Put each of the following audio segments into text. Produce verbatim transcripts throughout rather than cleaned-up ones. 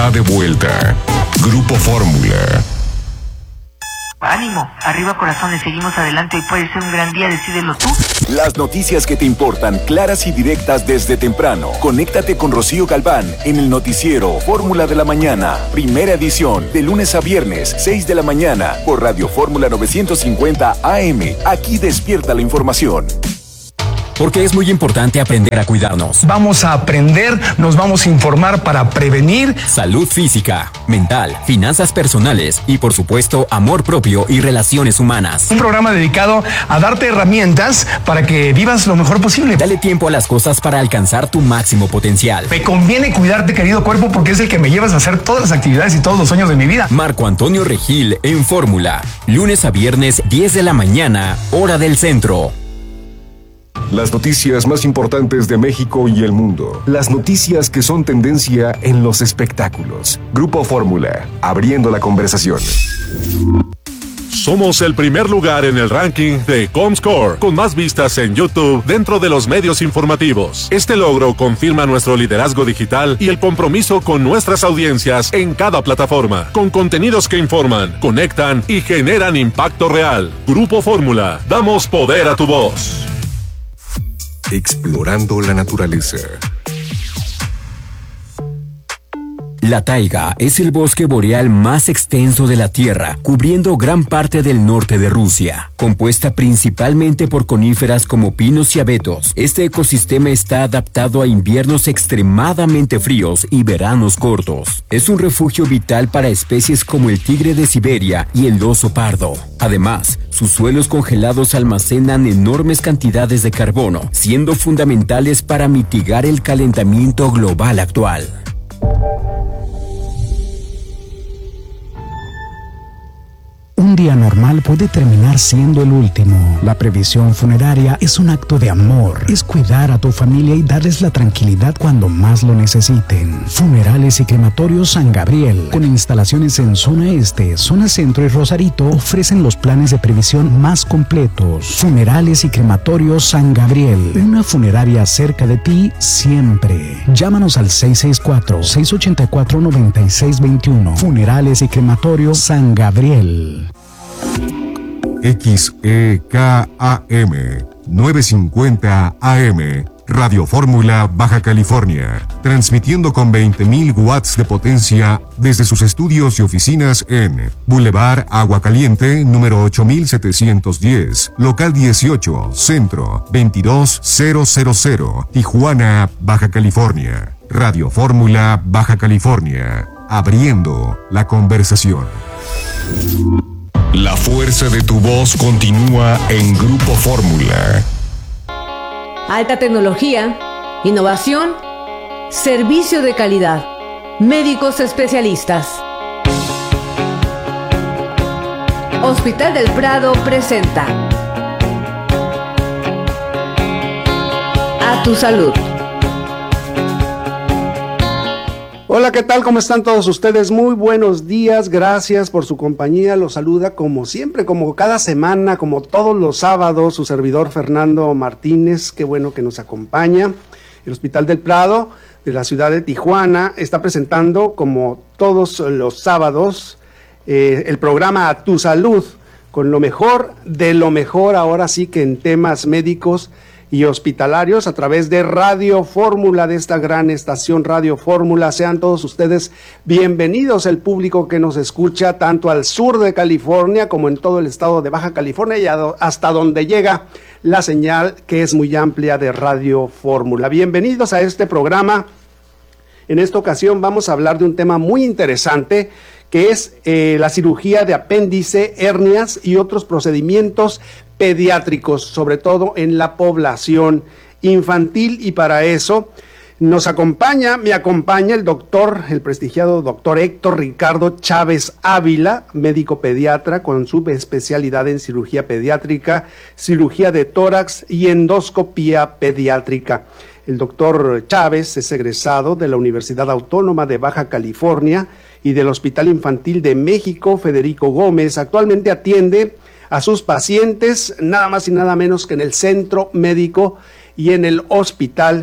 De vuelta. Grupo Fórmula. Ánimo, arriba corazones, seguimos adelante y puede ser un gran día, decídelo tú. Las noticias que te importan, claras y directas desde temprano. Conéctate con Rocío Galván en el noticiero Fórmula de la Mañana, primera edición, de lunes a viernes, seis de la mañana, por Radio Fórmula novecientos cincuenta A M. Aquí despierta la información. Porque es muy importante aprender a cuidarnos. Vamos a aprender, nos vamos a informar para prevenir salud física, mental, finanzas personales y, por supuesto, amor propio y relaciones humanas. Un programa dedicado a darte herramientas para que vivas lo mejor posible. Dale tiempo a las cosas para alcanzar tu máximo potencial. Me conviene cuidarte, querido cuerpo, porque es el que me llevas a hacer todas las actividades y todos los sueños de mi vida. Marco Antonio Regil en Fórmula, lunes a viernes, diez de la mañana, hora del centro. Las noticias más importantes de México y el mundo. Las noticias que son tendencia en los espectáculos. Grupo Fórmula, abriendo la conversación. Somos el primer lugar en el ranking de Comscore, con más vistas en YouTube dentro de los medios informativos. Este logro confirma nuestro liderazgo digital y el compromiso con nuestras audiencias en cada plataforma, con contenidos que informan, conectan y generan impacto real. Grupo Fórmula, damos poder a tu voz. Explorando la naturaleza. La taiga es el bosque boreal más extenso de la Tierra, cubriendo gran parte del norte de Rusia. Compuesta principalmente por coníferas como pinos y abetos, este ecosistema está adaptado a inviernos extremadamente fríos y veranos cortos. Es un refugio vital para especies como el tigre de Siberia y el oso pardo. Además, sus suelos congelados almacenan enormes cantidades de carbono, siendo fundamentales para mitigar el calentamiento global actual. Un día normal puede terminar siendo el último. La previsión funeraria es un acto de amor. Es cuidar a tu familia y darles la tranquilidad cuando más lo necesiten. Funerales y Crematorios San Gabriel, con instalaciones en zona este, zona centro y Rosarito, ofrecen los planes de previsión más completos. Funerales y Crematorios San Gabriel, una funeraria cerca de ti siempre. Llámanos al seis seis cuatro, seis ocho cuatro, nueve seis dos uno. Funerales y Crematorios San Gabriel. X E K A M novecientos cincuenta A M, Radio Fórmula, Baja California, transmitiendo con veinte mil watts de potencia desde sus estudios y oficinas en Boulevard Agua Caliente, número ocho mil setecientos diez, local dieciocho, Centro, veintidós mil, Tijuana, Baja California. Radio Fórmula, Baja California, abriendo la conversación. La fuerza de tu voz continúa en Grupo Fórmula. Alta tecnología, innovación, servicio de calidad, médicos especialistas. Hospital del Prado presenta A tu salud. Hola, ¿qué tal? ¿Cómo están todos ustedes? Muy buenos días, gracias por su compañía. Los saluda como siempre, como cada semana, como todos los sábados, su servidor Fernando Martínez. Qué bueno que nos acompaña. El Hospital del Prado de la ciudad de Tijuana está presentando, como todos los sábados, eh, el programa A tu Salud, con lo mejor de lo mejor, ahora sí que en temas médicos y hospitalarios, a través de Radio Fórmula, de esta gran estación Radio Fórmula. Sean todos ustedes bienvenidos, el público que nos escucha tanto al sur de California como en todo el estado de Baja California y hasta donde llega la señal, que es muy amplia, de Radio Fórmula. Bienvenidos a este programa. En esta ocasión vamos a hablar de un tema muy interesante, que es eh, la cirugía de apéndice, hernias y otros procedimientos pediátricos, sobre todo en la población infantil, y para eso nos acompaña, me acompaña el doctor, el prestigiado doctor Héctor Ricardo Chávez Ávila, médico pediatra con subespecialidad en cirugía pediátrica, cirugía de tórax y endoscopía pediátrica. El doctor Chávez es egresado de la Universidad Autónoma de Baja California y del Hospital Infantil de México Federico Gómez. Actualmente atiende a sus pacientes nada más y nada menos que en el Centro Médico y en el Hospital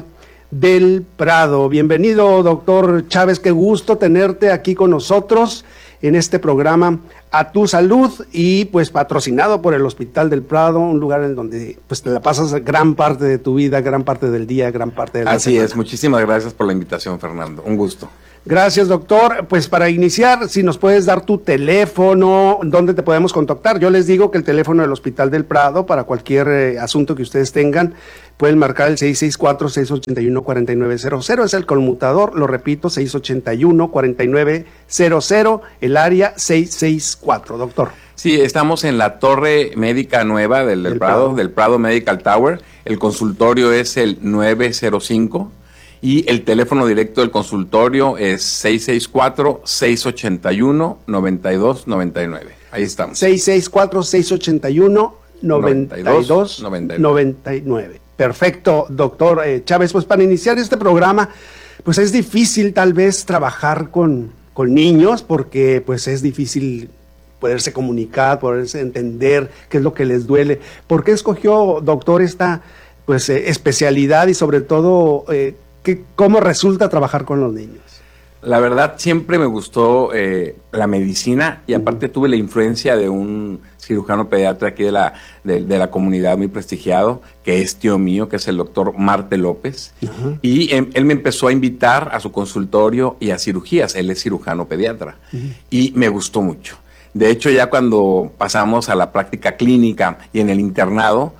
del Prado. Bienvenido, doctor Chávez, qué gusto tenerte aquí con nosotros en este programa A Tu Salud, y pues patrocinado por el Hospital del Prado, un lugar en donde pues te la pasas gran parte de tu vida, gran parte del día, gran parte de la Así semana. es, muchísimas gracias por la invitación, Fernando, un gusto. Gracias, doctor. Pues para iniciar, si nos puedes dar tu teléfono, dónde te podemos contactar. Yo les digo que el teléfono del Hospital del Prado, para cualquier eh, asunto que ustedes tengan, pueden marcar el seis seis cuatro, seis ocho uno, cuatro nueve cero cero, es el conmutador, lo repito, seis ocho uno, cuatro nueve cero cero, el área seis seis cuatro, doctor. Sí, estamos en la Torre Médica Nueva del, del, del Prado, Prado, del Prado Medical Tower. El consultorio es el nueve cero cinco y el teléfono directo del consultorio es seis seis cuatro, seis ocho uno, nueve dos nueve nueve. Ahí estamos. seis seis cuatro, seis ocho uno, nueve dos nueve nueve. Perfecto, doctor eh, Chávez. Pues para iniciar este programa, pues es difícil tal vez trabajar con, con niños, porque pues es difícil poderse comunicar, poderse entender qué es lo que les duele. ¿Por qué escogió, doctor, esta pues eh, especialidad y sobre todo eh, qué, cómo resulta trabajar con los niños? La verdad, siempre me gustó eh, la medicina, y aparte uh-huh. tuve la influencia de un cirujano pediatra aquí de la, de, de la comunidad muy prestigiado, que es tío mío, que es el doctor Marte López. Uh-huh. Y él, él me empezó a invitar a su consultorio y a cirugías. Él es cirujano pediatra. Uh-huh. Y me gustó mucho. De hecho, ya cuando pasamos a la práctica clínica y en el internado,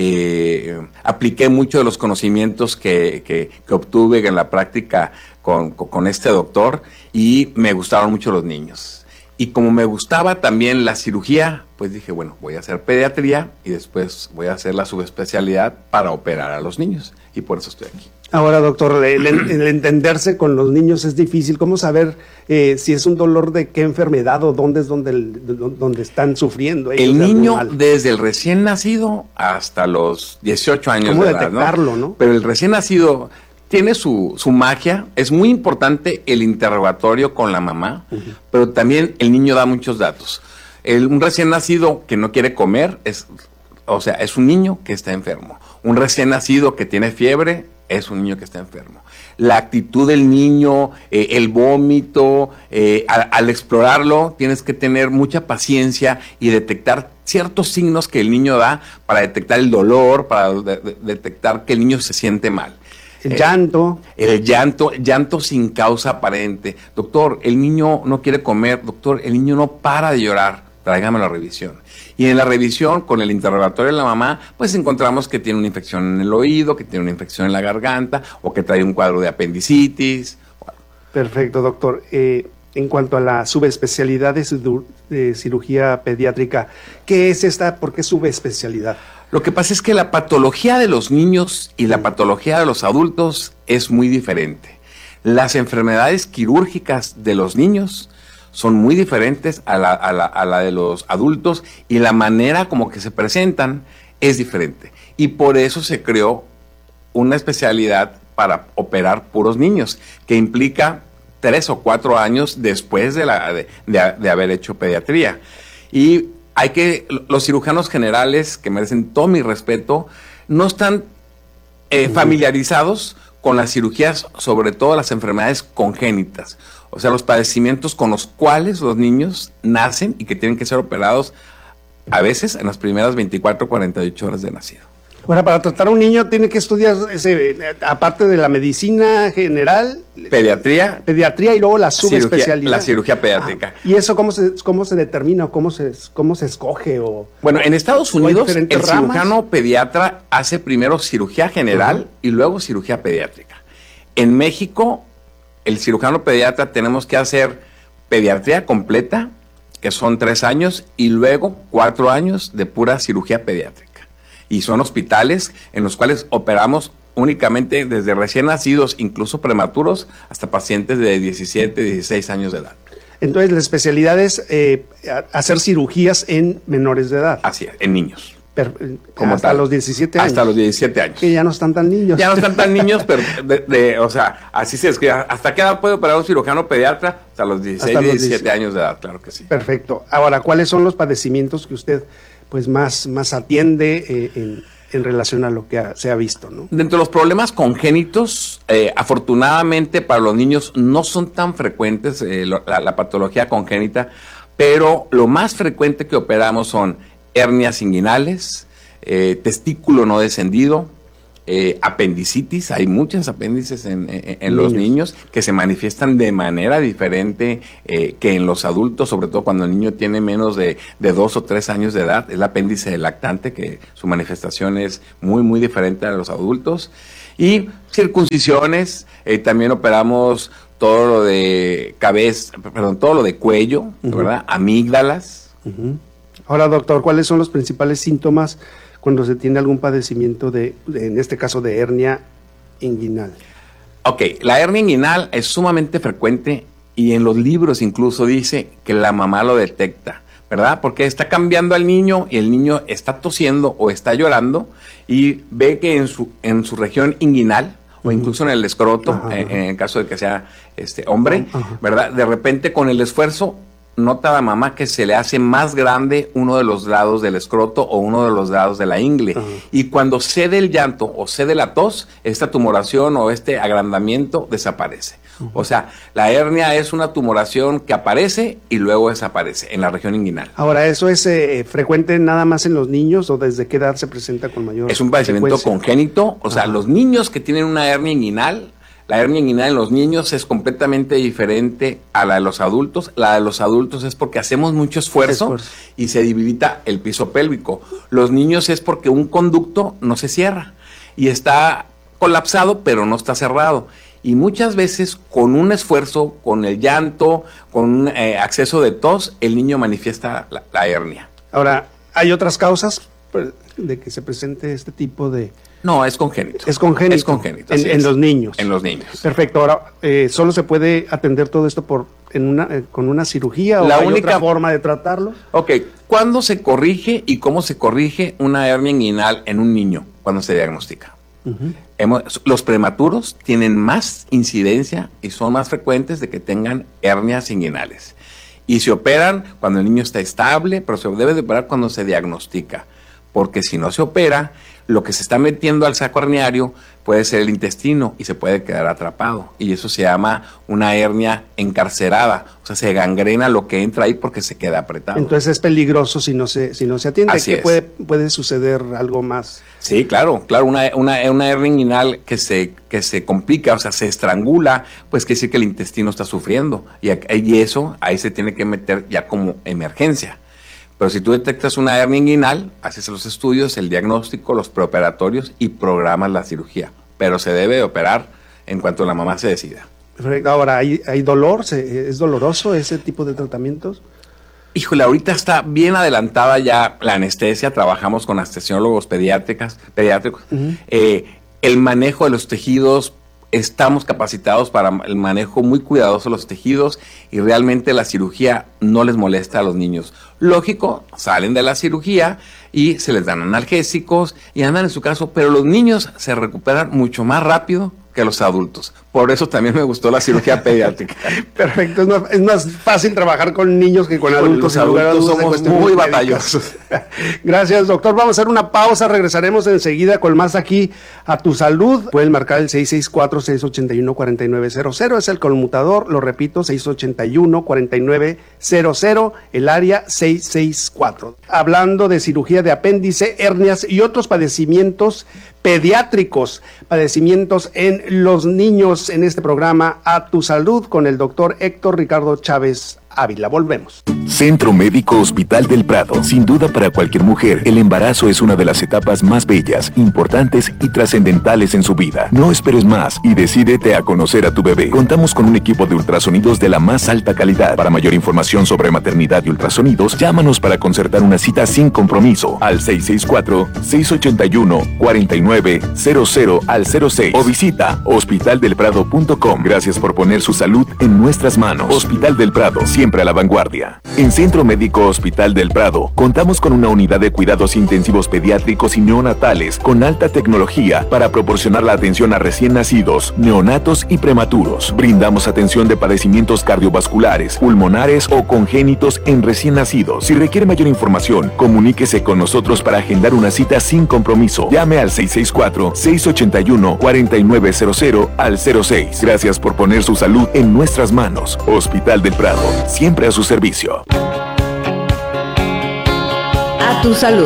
eh, apliqué mucho de los conocimientos que, que, que obtuve en la práctica Con, con este doctor, y me gustaron mucho los niños. Y como me gustaba también la cirugía, pues dije, bueno, voy a hacer pediatría y después voy a hacer la subespecialidad para operar a los niños, y por eso estoy aquí. Ahora, doctor, el, el entenderse con los niños es difícil. ¿Cómo saber eh, si es un dolor de qué enfermedad o dónde es donde, el, donde están sufriendo ellos? El niño, desde el recién nacido hasta los dieciocho años ¿Cómo de edad, detectarlo, no? no? Pero el recién nacido tiene su, su magia. Es muy importante el interrogatorio con la mamá, uh-huh. pero también el niño da muchos datos. El, un recién nacido que no quiere comer, es, o sea, es un niño que está enfermo. Un recién nacido que tiene fiebre, es un niño que está enfermo. La actitud del niño, eh, el vómito, eh, al, al explorarlo tienes que tener mucha paciencia y detectar ciertos signos que el niño da para detectar el dolor, para de, de, detectar que el niño se siente mal. El llanto. El, el llanto, llanto sin causa aparente. Doctor, el niño no quiere comer. Doctor, el niño no para de llorar. Tráigame la revisión. Y en la revisión, con el interrogatorio de la mamá, pues encontramos que tiene una infección en el oído, que tiene una infección en la garganta, o que trae un cuadro de apendicitis. Perfecto, doctor. Eh, en cuanto a la subespecialidad de, de cirugía pediátrica, ¿qué es esta? ¿Por qué subespecialidad? Lo que pasa es que la patología de los niños y la patología de los adultos es muy diferente. Las enfermedades quirúrgicas de los niños son muy diferentes a la, a la, a la de los adultos, y la manera como que se presentan es diferente. Y por eso se creó una especialidad para operar puros niños, que implica tres o cuatro años después de, la, de, de, de haber hecho pediatría. Y hay que, los cirujanos generales, que merecen todo mi respeto, no están eh, familiarizados con las cirugías, sobre todo las enfermedades congénitas, o sea, los padecimientos con los cuales los niños nacen y que tienen que ser operados a veces en las primeras veinticuatro, cuarenta y ocho horas de nacido. Bueno, para tratar a un niño tiene que estudiar, ese, aparte de la medicina general, pediatría, pediatría y luego la subespecialidad. Cirugía, la cirugía pediátrica. Ah, ¿y eso cómo se, cómo se determina o cómo se, cómo se escoge? O, bueno, en Estados Unidos el ramas? cirujano pediatra hace primero cirugía general uh-huh. y luego cirugía pediátrica. En México, el cirujano pediatra tenemos que hacer pediatría completa, que son tres años, y luego cuatro años de pura cirugía pediátrica. Y son hospitales en los cuales operamos únicamente desde recién nacidos, incluso prematuros, hasta pacientes de diecisiete, dieciséis años de edad. Entonces, la especialidad es eh, hacer cirugías en menores de edad. Así es, en niños. Per, Como hasta tal. los diecisiete años. Hasta los diecisiete años. Que ya no están tan niños. Ya no están tan niños, pero, de, de, o sea, así se escribe. ¿Hasta qué edad puede operar un cirujano pediatra? Hasta los dieciséis, diecisiete años de edad, claro que sí. Perfecto. Ahora, ¿cuáles son los padecimientos que usted pues más, más atiende eh, en, en relación a lo que ha, se ha visto, ¿no? Dentro de los problemas congénitos, eh, afortunadamente para los niños no son tan frecuentes eh, lo, la, la patología congénita, pero lo más frecuente que operamos son hernias inguinales, eh, testículo no descendido, eh, apendicitis. Hay muchas apéndices en, en, en los niños que se manifiestan de manera diferente eh, que en los adultos, sobre todo cuando el niño tiene menos de, de dos o tres años de edad. Es el apéndice del lactante, que su manifestación es muy, muy diferente a los adultos. Y circuncisiones, eh, también operamos todo lo de cabeza, perdón, todo lo de cuello, uh-huh. ¿verdad? Amígdalas. Uh-huh. Ahora, doctor, ¿cuáles son los principales síntomas cuando se tiene algún padecimiento de, de, en este caso, de hernia inguinal? Ok, la hernia inguinal es sumamente frecuente y en los libros incluso dice que la mamá lo detecta, ¿verdad? Porque está cambiando al niño y el niño está tosiendo o está llorando y ve que en su, en su región inguinal o incluso en el escroto, ajá, en, en el caso de que sea este hombre, ajá, ¿verdad? De repente con el esfuerzo nota la mamá que se le hace más grande uno de los lados del escroto o uno de los lados de la ingle. Uh-huh. Y cuando cede el llanto o cede la tos, esta tumoración o este agrandamiento desaparece. Uh-huh. O sea, la hernia es una tumoración que aparece y luego desaparece en la región inguinal. Ahora, ¿eso es eh, frecuente nada más en los niños o desde qué edad se presenta con mayor frecuencia? Es un padecimiento congénito. O sea, uh-huh, los niños que tienen una hernia inguinal, la hernia inguinal en los niños es completamente diferente a la de los adultos. La de los adultos es porque hacemos mucho esfuerzo, esfuerzo y se debilita el piso pélvico. Los niños es porque un conducto no se cierra y está colapsado, pero no está cerrado. Y muchas veces con un esfuerzo, con el llanto, con un eh, acceso de tos, el niño manifiesta la, la hernia. Ahora, ¿hay otras causas de que se presente este tipo de...? No, es congénito. Es congénito. Es congénito. En, en los niños. En los niños. Perfecto. Ahora, eh, ¿solo se puede atender todo esto por en una eh, con una cirugía o la hay única otra forma de tratarlo? Ok. ¿Cuándo se corrige y cómo se corrige una hernia inguinal en un niño cuando se diagnostica? Uh-huh. Hemos, los prematuros tienen más incidencia y son más frecuentes de que tengan hernias inguinales. Y se operan cuando el niño está estable, pero se debe de operar cuando se diagnostica. Porque si no se opera, lo que se está metiendo al saco herniario puede ser el intestino y se puede quedar atrapado. Y eso se llama una hernia encarcerada. O sea, se gangrena lo que entra ahí porque se queda apretado. Entonces es peligroso si no se, si no se atiende. Así ¿Qué es. puede, puede suceder algo más? Sí, claro, claro. Una, una, una hernia inguinal que se, que se complica, o sea, se estrangula, pues quiere decir que el intestino está sufriendo. Y, y eso ahí se tiene que meter ya como emergencia. Pero si tú detectas una hernia inguinal, haces los estudios, el diagnóstico, los preoperatorios y programas la cirugía. Pero se debe operar en cuanto la mamá se decida. Ahora, ¿hay, hay dolor? ¿Es doloroso ese tipo de tratamientos? Híjole, ahorita está bien adelantada ya la anestesia. Trabajamos con anestesiólogos pediátricas, pediátricos. Uh-huh. Eh, el manejo de los tejidos, estamos capacitados para el manejo muy cuidadoso de los tejidos y realmente la cirugía no les molesta a los niños. Lógico, salen de la cirugía y se les dan analgésicos y andan en su caso, pero los niños se recuperan mucho más rápido que los adultos. Por eso también me gustó la cirugía pediátrica. Perfecto, es más, es más fácil trabajar con niños que con adultos. Los adultos somos muy batallosos. Gracias, doctor. Vamos a hacer una pausa, regresaremos enseguida con más aquí a Tu Salud. Pueden marcar el seis seis cuatro, seis ocho uno, cuatro nueve cero cero, es el conmutador, lo repito, seis ocho uno, cuatro nueve cero cero, el área seis seis cuatro. Hablando de cirugía de apéndice, hernias y otros padecimientos pediátricos, padecimientos en los niños, en este programa A Tu Salud con el doctor Héctor Ricardo Chávez Ávila. Volvemos. Centro Médico Hospital del Prado. Sin duda, para cualquier mujer, el embarazo es una de las etapas más bellas, importantes y trascendentales en su vida. No esperes más y decídete a conocer a tu bebé. Contamos con un equipo de ultrasonidos de la más alta calidad. Para mayor información sobre maternidad y ultrasonidos, llámanos para concertar una cita sin compromiso al seis seis cuatro, seis ocho uno, cuatro nueve cero cero al cero seis o visita hospital del prado punto com. Gracias por poner su salud en nuestras manos. Hospital del Prado, siempre a la vanguardia. En Centro Médico Hospital del Prado, contamos con una unidad de cuidados intensivos pediátricos y neonatales con alta tecnología para proporcionar la atención a recién nacidos, neonatos y prematuros. Brindamos atención de padecimientos cardiovasculares, pulmonares o congénitos en recién nacidos. Si requiere mayor información, comuníquese con nosotros para agendar una cita sin compromiso. Llame al seis seis cuatro, seis ocho uno, cuatro nueve cero cero al cero seis. Gracias por poner su salud en nuestras manos. Hospital del Prado, siempre a su servicio. A tu salud.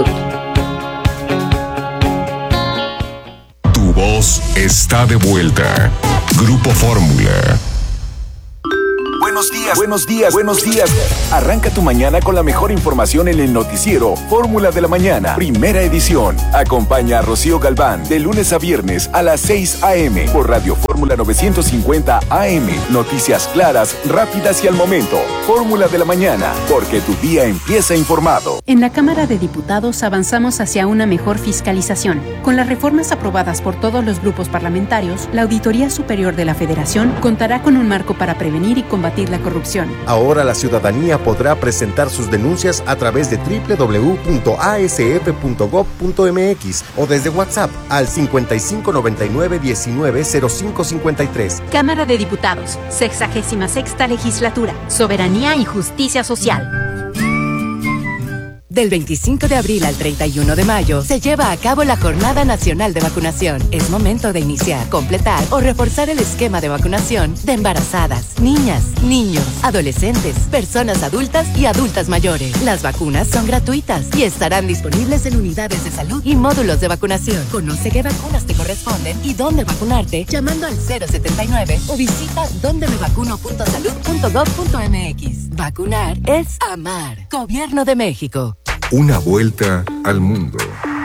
Tu voz está de vuelta. Grupo Fórmula. Buenos días, buenos días, buenos días. Arranca tu mañana con la mejor información en el noticiero Fórmula de la Mañana, primera edición. Acompaña a Rocío Galván de lunes a viernes a las seis a.m. por Radio Fórmula novecientos cincuenta A M. Noticias claras, rápidas y al momento. Fórmula de la Mañana, porque tu día empieza informado. En la Cámara de Diputados avanzamos hacia una mejor fiscalización. Con las reformas aprobadas por todos los grupos parlamentarios, la Auditoría Superior de la Federación contará con un marco para prevenir y combatir la corrupción. Ahora la ciudadanía podrá presentar sus denuncias a través de doble u doble u doble u punto a s f punto gob punto m x o desde WhatsApp al cincuenta y cinco noventa y nueve diecinueve cero cinco cincuenta y tres. Cámara de Diputados, sexagésima sexta legislatura, soberanía y justicia social. Del veinticinco de abril al treinta y uno de mayo se lleva a cabo la Jornada Nacional de Vacunación. Es momento de iniciar, completar o reforzar el esquema de vacunación de embarazadas, niñas, niños, adolescentes, personas adultas y adultas mayores. Las vacunas son gratuitas y estarán disponibles en unidades de salud y módulos de vacunación. Conoce qué vacunas te corresponden y dónde vacunarte llamando al cero setenta y nueve o visita donde me vacuno punto salud punto gob punto m x. Vacunar es amar. Gobierno de México. Una vuelta al mundo.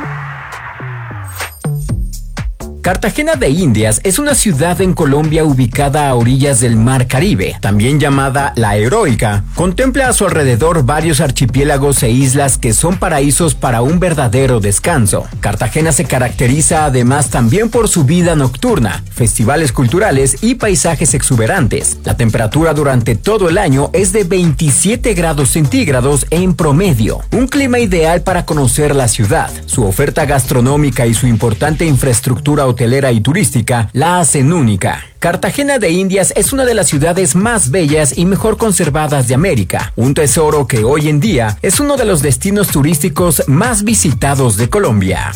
Cartagena de Indias es una ciudad en Colombia ubicada a orillas del Mar Caribe, también llamada La Heroica. Contempla a su alrededor varios archipiélagos e islas que son paraísos para un verdadero descanso. Cartagena se caracteriza además también por su vida nocturna, festivales culturales y paisajes exuberantes. La temperatura durante todo el año es de veintisiete grados centígrados en promedio, un clima ideal para conocer la ciudad. Su oferta gastronómica y su importante infraestructura hotelera y turística la hacen única. Cartagena de Indias es una de las ciudades más bellas y mejor conservadas de América, un tesoro que hoy en día es uno de los destinos turísticos más visitados de Colombia.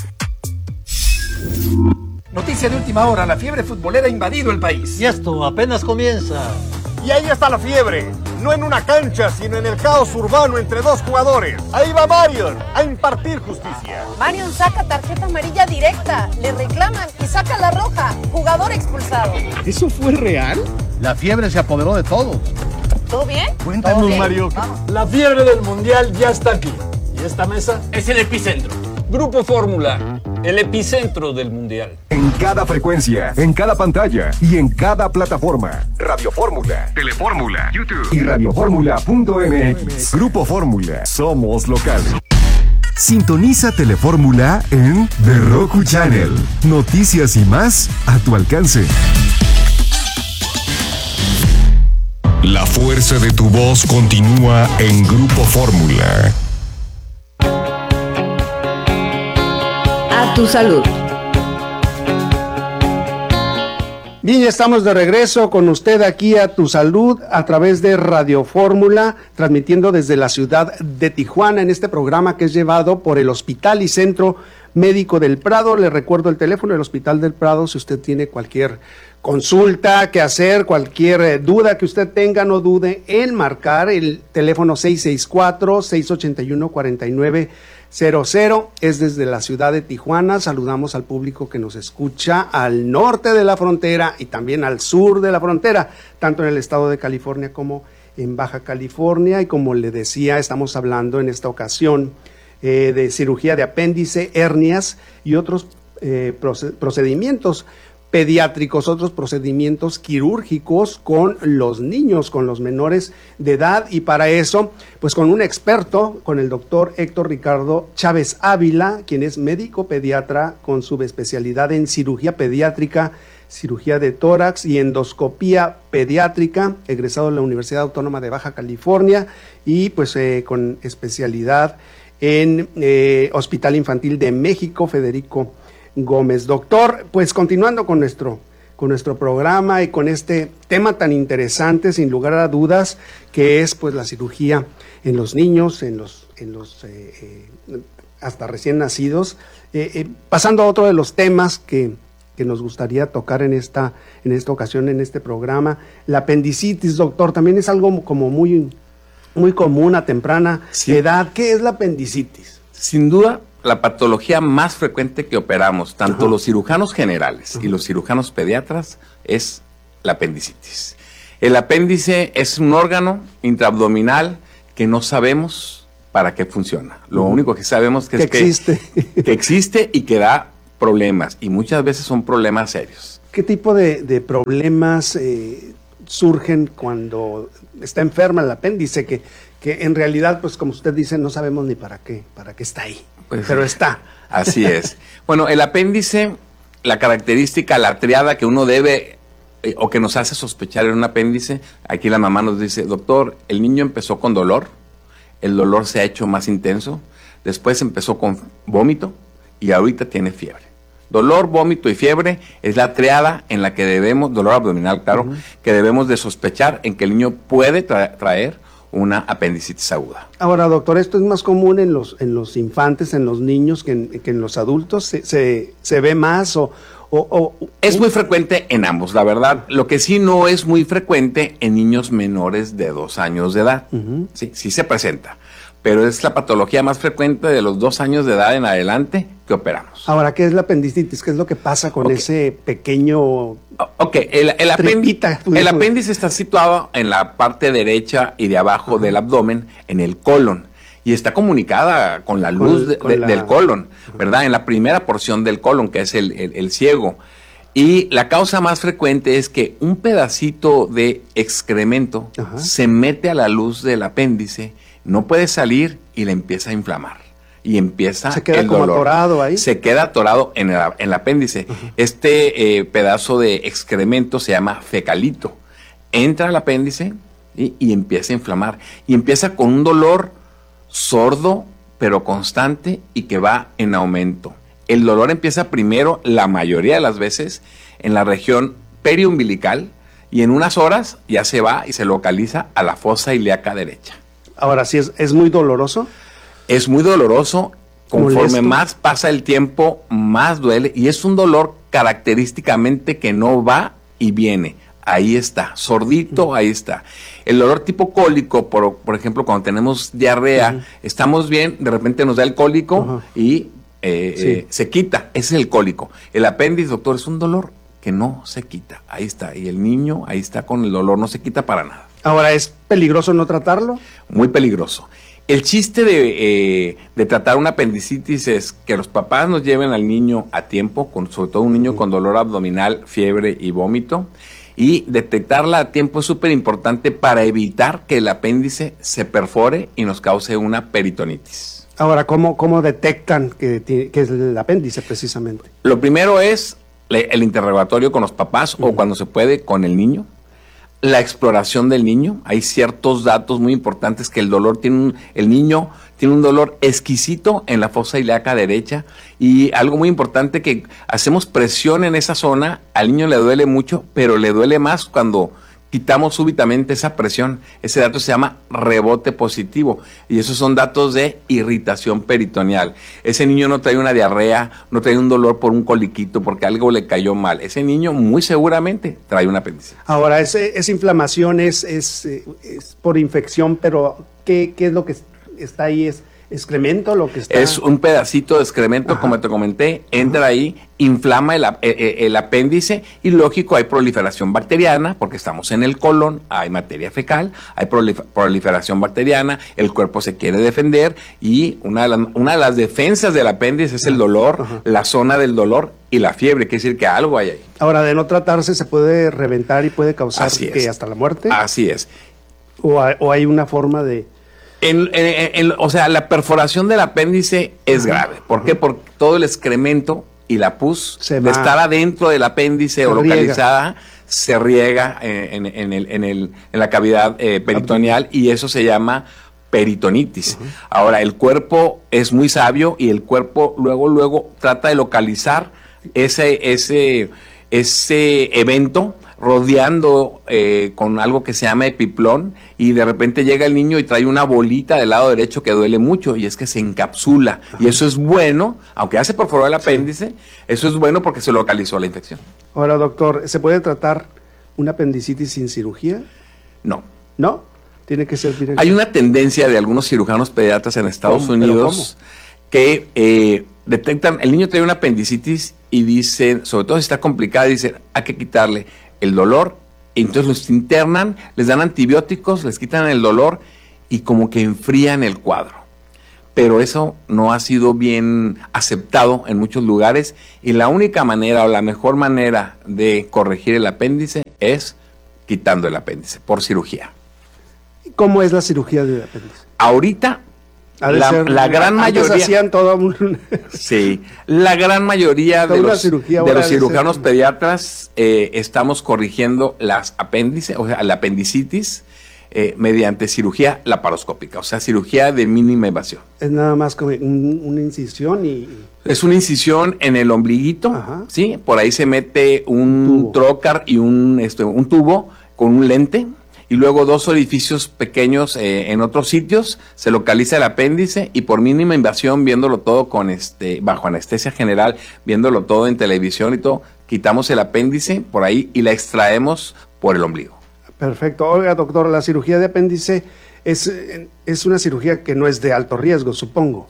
Noticia de última hora, la fiebre futbolera ha invadido el país. Y esto apenas comienza. Y ahí está la fiebre, no en una cancha, sino en el caos urbano entre dos jugadores. Ahí va Marion a impartir justicia. Marion saca tarjeta amarilla directa, le reclaman y saca la roja, jugador expulsado. ¿Eso fue real? La fiebre se apoderó de todos. ¿Todo bien? Cuéntanos, ¿Todo bien? Mario. Vamos. La fiebre del mundial ya está aquí. ¿Y esta mesa? Es el epicentro. Grupo Fórmula, el epicentro del mundial. En cada frecuencia, en cada pantalla y en cada plataforma. Radio Fórmula, Telefórmula, YouTube y radioformula punto m x. Grupo Fórmula, somos locales. Sintoniza Telefórmula en The Roku Channel. Noticias y más a tu alcance. La fuerza de tu voz continúa en Grupo Fórmula. A tu salud. Bien, ya estamos de regreso con usted aquí a Tu Salud a través de Radio Fórmula, transmitiendo desde la ciudad de Tijuana en este programa que es llevado por el Hospital y Centro Médico del Prado. Le recuerdo el teléfono del Hospital del Prado si usted tiene cualquier consulta que hacer, cualquier eh, duda que usted tenga, no dude en marcar el teléfono seis seis cuatro, seis ocho uno, cuatro nueve cero cero. Es desde la ciudad de Tijuana. Saludamos al público que nos escucha al norte de la frontera y también al sur de la frontera, tanto en el estado de California como en Baja California. Y como le decía, estamos hablando en esta ocasión eh, de cirugía de apéndice, hernias y otros eh, procedimientos pediátricos, otros procedimientos quirúrgicos con los niños, con los menores de edad, y para eso, pues con un experto, con el doctor Héctor Ricardo Chávez Ávila, quien es médico pediatra con subespecialidad en cirugía pediátrica cirugía de tórax y endoscopía pediátrica, egresado de la Universidad Autónoma de Baja California y pues eh, con especialidad en eh, Hospital Infantil de México, Federico Gómez. Doctor, pues continuando con nuestro, con nuestro programa y con este tema tan interesante, sin lugar a dudas, que es pues la cirugía en los niños, en los, en los eh, eh, hasta recién nacidos, eh, eh, pasando a otro de los temas que, que nos gustaría tocar en esta, en esta ocasión, en este programa, la apendicitis, doctor, también es algo como muy, muy común a temprana sí. edad. ¿Qué es la apendicitis? Sin duda, la patología más frecuente que operamos, tanto Ajá. los cirujanos generales Ajá. y los cirujanos pediatras, es la apendicitis. El apéndice es un órgano intraabdominal que no sabemos para qué funciona. Lo uh-huh. único que sabemos que, que es existe. Que, que existe y que da problemas, y muchas veces son problemas serios. ¿Qué tipo de, de problemas eh, surgen cuando está enferma el apéndice? Que, que en realidad, pues como usted dice, no sabemos ni para qué, para qué está ahí. Pues, pero está. Así es. Bueno, el apéndice, la característica, la triada que uno debe eh, o que nos hace sospechar en un apéndice, aquí la mamá nos dice, doctor, el niño empezó con dolor, el dolor se ha hecho más intenso, después empezó con vómito y ahorita tiene fiebre. Dolor, vómito y fiebre es la triada en la que debemos, dolor abdominal, claro, uh-huh. que debemos de sospechar en que el niño puede tra- traer una apendicitis aguda. Ahora, doctor, ¿esto es más común en los en los infantes, en los niños, que en, que en los adultos? ¿Se, se, se ve más o, o, o...? Es muy frecuente en ambos, la verdad. Lo que sí no es muy frecuente en niños menores de dos años de edad. Uh-huh. Sí, sí se presenta, pero es la patología más frecuente de los dos años de edad en adelante que operamos. Ahora, ¿qué es la apendicitis? ¿Qué es lo que pasa con okay. ese pequeño... Ok, el, el, apéndice, el apéndice está situado en la parte derecha y de abajo uh-huh. del abdomen, en el colon, y está comunicada con la luz con, de, con de, la... del colon, ¿verdad? En la primera porción del colon, que es el, el, el ciego. Y la causa más frecuente es que un pedacito de excremento uh-huh. se mete a la luz del apéndice, no puede salir y le empieza a inflamar. Y empieza se queda el como dolor. atorado ahí. Se queda atorado en el, en el apéndice. Uh-huh. Este eh, pedazo de excremento se llama fecalito. Entra al apéndice y, y empieza a inflamar. Y empieza con un dolor sordo, pero constante y que va en aumento. El dolor empieza primero, la mayoría de las veces, en la región periumbilical y en unas horas ya se va y se localiza a la fosa ilíaca derecha. Ahora, ¿sí es, es muy doloroso? Es muy doloroso, conforme ¿Molesto? Más pasa el tiempo, más duele, y es un dolor característicamente que no va y viene. Ahí está, sordito, uh-huh. ahí está. El dolor tipo cólico, por, por ejemplo, cuando tenemos diarrea, uh-huh. estamos bien, de repente nos da el cólico uh-huh. y eh, sí. eh, se quita, ese es el cólico. El apéndice, doctor, es un dolor que no se quita, ahí está. Y el niño, ahí está con el dolor, no se quita para nada. Ahora, ¿es peligroso no tratarlo? Muy peligroso. El chiste de, eh, de tratar una apendicitis es que los papás nos lleven al niño a tiempo, con, sobre todo un niño con dolor abdominal, fiebre y vómito, y detectarla a tiempo es súper importante para evitar que el apéndice se perfore y nos cause una peritonitis. Ahora, ¿cómo, cómo detectan que, que es el apéndice precisamente? Lo primero es le, el interrogatorio con los papás uh-huh. o cuando se puede con el niño. La exploración del niño, hay ciertos datos muy importantes que el dolor tiene un, el niño tiene un dolor exquisito en la fosa ilíaca derecha y algo muy importante que hacemos presión en esa zona, al niño le duele mucho, pero le duele más cuando quitamos súbitamente esa presión. Ese dato se llama rebote positivo y esos son datos de irritación peritoneal. Ese niño no trae una diarrea, no trae un dolor por un coliquito porque algo le cayó mal. Ese niño muy seguramente trae un apéndice. Ahora, ese, esa inflamación es, es, es por infección, pero ¿qué, qué es lo que está ahí? ¿Es excremento lo que está? Es un pedacito de excremento, Ajá. como te comenté, entra Ajá. ahí, inflama el, el, el apéndice y lógico hay proliferación bacteriana porque estamos en el colon, hay materia fecal, hay prolif- proliferación bacteriana, el cuerpo se quiere defender y una de, las, una de las defensas del apéndice es el dolor, Ajá. la zona del dolor y la fiebre, quiere decir que algo hay ahí. Ahora, de no tratarse se puede reventar y puede causar que hasta la muerte. Así es. O hay, o hay una forma de... En, en, en, o sea, la perforación del apéndice es grave. ¿Por qué? Porque todo el excremento y la pus, Se de va. estar adentro del apéndice Se o riega. localizada, se riega en, en, en el, en, el, en la cavidad eh, peritoneal y eso se llama peritonitis. Uh-huh. Ahora, el cuerpo es muy sabio y el cuerpo luego, luego trata de localizar ese, ese, ese evento rodeando eh, con algo que se llama epiplón y de repente llega el niño y trae una bolita del lado derecho que duele mucho y es que se encapsula. Ajá. Y eso es bueno, aunque hace por fuera el apéndice, sí. Eso es bueno porque se localizó la infección. Ahora, doctor, ¿se puede tratar una apendicitis sin cirugía? No. ¿No? Tiene que ser directo. Hay una tendencia de algunos cirujanos pediatras en Estados ¿Cómo? Unidos que eh, detectan, el niño trae una apendicitis y dicen, sobre todo si está complicada, dicen, hay que quitarle el dolor, y entonces los internan, les dan antibióticos, les quitan el dolor y como que enfrían el cuadro. Pero eso no ha sido bien aceptado en muchos lugares y la única manera o la mejor manera de corregir el apéndice es quitando el apéndice por cirugía. ¿Cómo es la cirugía del apéndice? Ahorita la, ser, la gran mayoría hacían todo un... sí, la gran mayoría de los, de los cirujanos pediatras eh, estamos corrigiendo las apéndices, o sea, la apendicitis eh, mediante cirugía laparoscópica, o sea, cirugía de mínima invasión. Es nada más como un, una incisión y... Es una incisión en el ombliguito, ajá, sí, por ahí se mete un trocar y un, este, un tubo con un lente. Y luego dos orificios pequeños eh, en otros sitios, se localiza el apéndice y por mínima invasión, viéndolo todo con este bajo anestesia general, viéndolo todo en televisión y todo, quitamos el apéndice por ahí y la extraemos por el ombligo. Perfecto. Oiga, doctor, la cirugía de apéndice es, es una cirugía que no es de alto riesgo, supongo.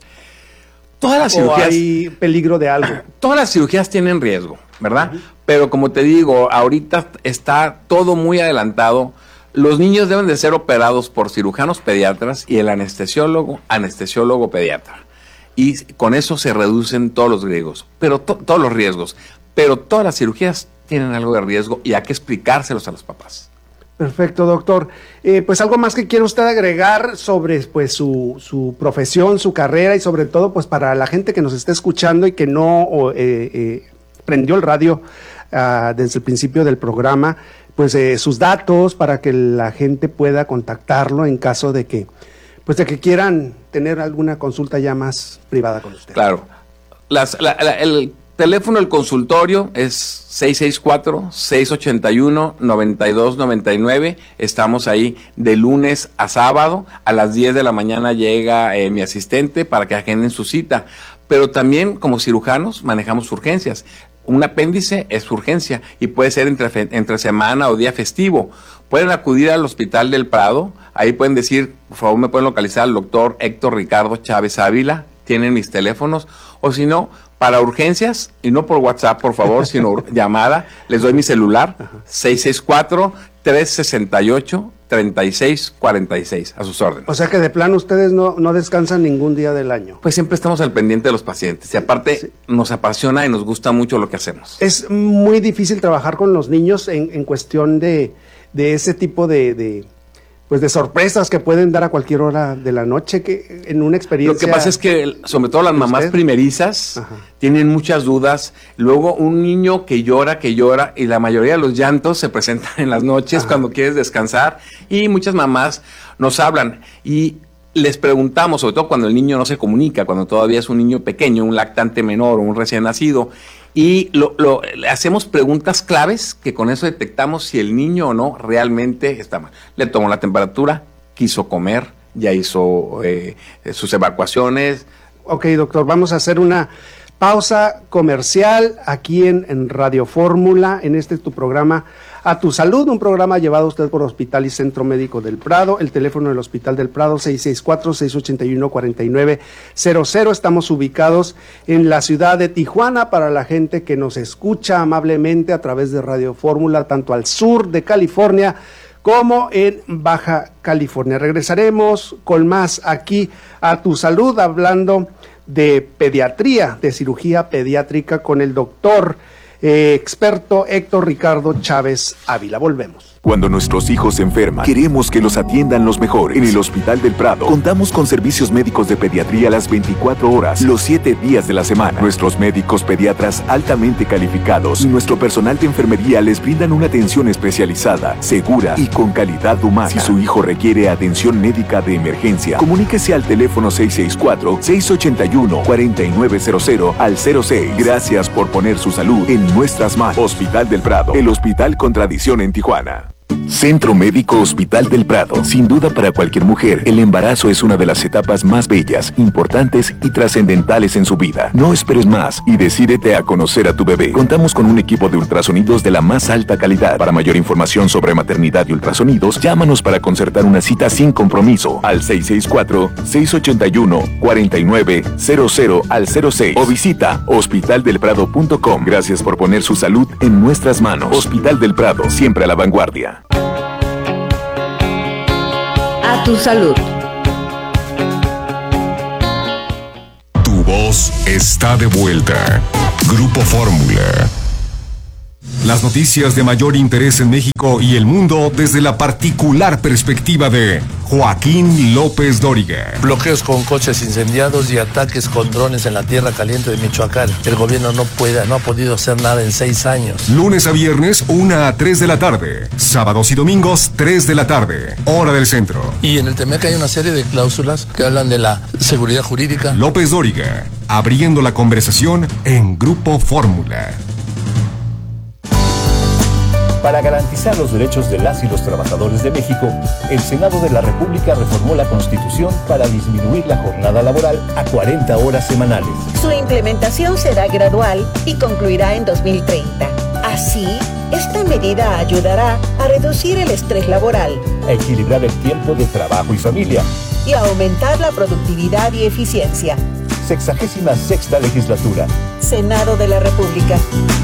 Todas las cirugías... ¿O hay peligro de algo? Todas las cirugías tienen riesgo, ¿verdad? Uh-huh. Pero como te digo, ahorita está todo muy adelantado. Los niños deben de ser operados por cirujanos pediatras y el anestesiólogo, anestesiólogo pediatra. Y con eso se reducen todos los riesgos, pero to- todos los riesgos. Pero todas las cirugías tienen algo de riesgo y hay que explicárselos a los papás. Perfecto, doctor. Eh, pues algo más que quiere usted agregar sobre pues su, su profesión, su carrera y sobre todo pues para la gente que nos está escuchando y que no eh, eh, prendió el radio uh, desde el principio del programa. Pues eh, sus datos para que la gente pueda contactarlo en caso de que, pues de que quieran tener alguna consulta ya más privada con usted. Claro. Las, la, la, el teléfono del consultorio es seis seis cuatro, seis ocho uno, nueve dos nueve nueve. Estamos ahí de lunes a sábado. A las diez de la mañana llega eh, mi asistente para que agenden su cita. Pero también como cirujanos manejamos urgencias. Un apéndice es urgencia y puede ser entre, entre semana o día festivo. Pueden acudir al Hospital del Prado, ahí pueden decir, por favor me pueden localizar al doctor Héctor Ricardo Chávez Ávila, tienen mis teléfonos, o si no, para urgencias, y no por WhatsApp, por favor, sino llamada, les doy mi celular, seis seis cuatro, tres seis ocho, tres seis cuatro seis, a sus órdenes. O sea que de plano ustedes no, no descansan ningún día del año. Pues siempre estamos al pendiente de los pacientes y aparte sí. Nos apasiona y nos gusta mucho lo que hacemos. Es muy difícil trabajar con los niños en, en cuestión de, de ese tipo de, de, pues de sorpresas que pueden dar a cualquier hora de la noche, que en una experiencia... Lo que pasa es que, sobre todo las mamás ¿usted? primerizas, ajá, tienen muchas dudas. Luego un niño que llora, que llora, y la mayoría de los llantos se presentan en las noches, ajá, cuando quieres descansar, y muchas mamás nos hablan, y les preguntamos, sobre todo cuando el niño no se comunica, cuando todavía es un niño pequeño, un lactante menor o un recién nacido, y lo, lo, le hacemos preguntas claves que con eso detectamos si el niño o no realmente está mal. Le tomó la temperatura, quiso comer, ya hizo eh, sus evacuaciones. Ok, doctor, vamos a hacer una pausa comercial aquí en, en Radio Fórmula, en este tu programa A Tu Salud, un programa llevado a usted por Hospital y Centro Médico del Prado. El teléfono del Hospital del Prado, seis seis cuatro, seis ocho uno, cuatro nueve cero cero. Estamos ubicados en la ciudad de Tijuana para la gente que nos escucha amablemente a través de Radio Fórmula, tanto al sur de California como en Baja California. Regresaremos con más aquí a Tu Salud, hablando de pediatría, de cirugía pediátrica con el doctor eh, experto Héctor Ricardo Chávez Ávila. Volvemos. Cuando nuestros hijos se enferman, queremos que los atiendan los mejores. En el Hospital del Prado contamos con servicios médicos de pediatría las veinticuatro horas, los siete días de la semana. Nuestros médicos pediatras altamente calificados y nuestro personal de enfermería les brindan una atención especializada, segura y con calidad humana. Si su hijo requiere atención médica de emergencia, comuníquese al teléfono seis seis cuatro, seis ocho uno, cuatro nueve cero cero al cero seis. Gracias por poner su salud en nuestras manos. Hospital del Prado, el hospital con tradición en Tijuana. Centro Médico Hospital del Prado. Sin duda, para cualquier mujer, el embarazo es una de las etapas más bellas, importantes y trascendentales en su vida. No esperes más y decídete a conocer a tu bebé. Contamos con un equipo de ultrasonidos de la más alta calidad. Para mayor información sobre maternidad y ultrasonidos, llámanos para concertar una cita sin compromiso al seis seis cuatro, seis ocho uno, cuatro nueve cero cero al cero seis o visita hospital del prado punto com. Gracias por poner su salud en nuestras manos. Hospital del Prado, siempre a la vanguardia. A tu salud. Tu voz está de vuelta. Grupo Fórmula. Las noticias de mayor interés en México y el mundo desde la particular perspectiva de Joaquín López Dóriga. Bloqueos con coches incendiados y ataques con drones en la tierra caliente de Michoacán. El gobierno no puede, no ha podido hacer nada en seis años. Lunes a viernes, una a tres de la tarde. Sábados y domingos, tres de la tarde. Hora del centro. Y en el T M E C hay una serie de cláusulas que hablan de la seguridad jurídica. López Dóriga, abriendo la conversación en Grupo Fórmula. Para garantizar los derechos de las y los trabajadores de México, el Senado de la República reformó la Constitución para disminuir la jornada laboral a cuarenta horas semanales. Su implementación será gradual y concluirá en dos mil treinta. Así, esta medida ayudará a reducir el estrés laboral, a equilibrar el tiempo de trabajo y familia y a aumentar la productividad y eficiencia. Sexagésima sexta legislatura. Senado de la República.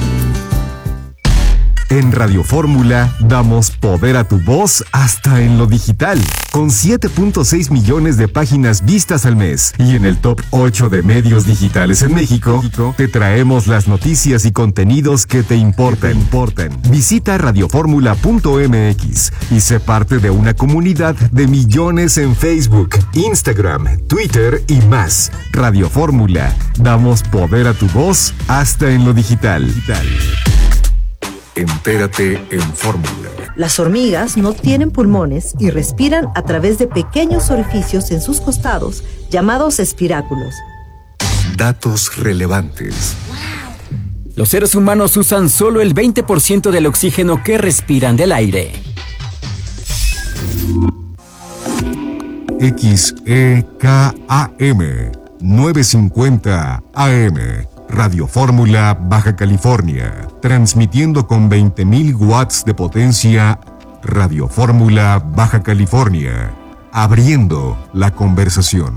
En Radio Fórmula damos poder a tu voz hasta en lo digital, con siete punto seis millones de páginas vistas al mes. Y en el top ocho de medios digitales en México, te traemos las noticias y contenidos que te importan. importan. Visita radioformula punto m x y sé parte de una comunidad de millones en Facebook, Instagram, Twitter y más. Radio Fórmula, damos poder a tu voz hasta en lo digital. digital. Entérate en Fórmula. Las hormigas no tienen pulmones y respiran a través de pequeños orificios en sus costados, llamados espiráculos. Datos relevantes. Los seres humanos usan solo el veinte por ciento del oxígeno que respiran del aire. X E K A M novecientos cincuenta A M Radio Fórmula Baja California, transmitiendo con veinte mil watts de potencia. Radio Fórmula Baja California, abriendo la conversación.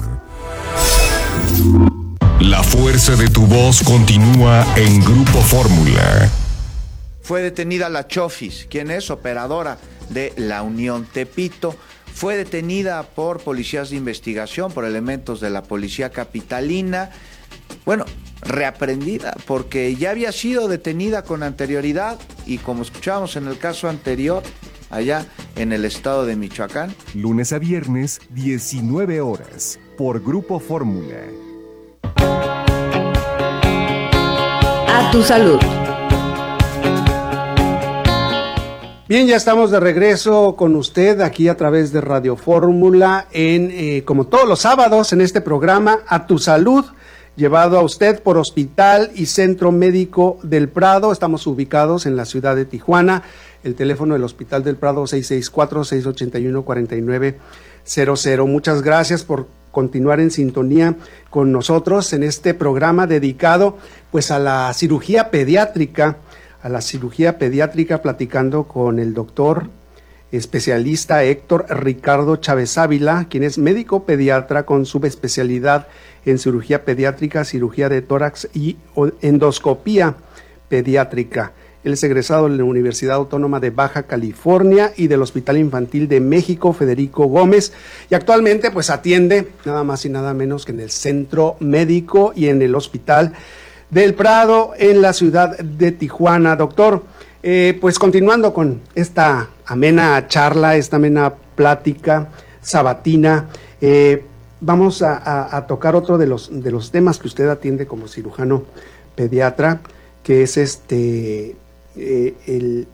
La fuerza de tu voz continúa en Grupo Fórmula. Fue detenida la Chofis, quien es operadora de la Unión Tepito. Fue detenida por policías de investigación, por elementos de la policía capitalina. Bueno, reaprendida porque ya había sido detenida con anterioridad y como escuchábamos en el caso anterior, allá en el estado de Michoacán. Lunes a viernes, diecinueve horas, por Grupo Fórmula. A tu salud. Bien, ya estamos de regreso con usted aquí a través de Radio Fórmula en, eh, como todos los sábados en este programa, A tu salud, llevado a usted por Hospital y Centro Médico del Prado. Estamos ubicados en la ciudad de Tijuana. El teléfono del Hospital del Prado seis seis cuatro, seis ocho uno, cuatro nueve cero cero. Muchas gracias por continuar en sintonía con nosotros en este programa dedicado pues a la cirugía pediátrica, a la cirugía pediátrica platicando con el doctor especialista Héctor Ricardo Chávez Ávila, quien es médico pediatra con subespecialidad en cirugía pediátrica, cirugía de tórax y endoscopía pediátrica. Él es egresado de la Universidad Autónoma de Baja California y del Hospital Infantil de México, Federico Gómez, y actualmente pues atiende nada más y nada menos que en el Centro Médico y en el Hospital del Prado en la ciudad de Tijuana. Doctor, eh, pues continuando con esta amena charla, esta amena plática sabatina. Eh, vamos a, a, a tocar otro de los, de los temas que usted atiende como cirujano pediatra, que es este eh, el,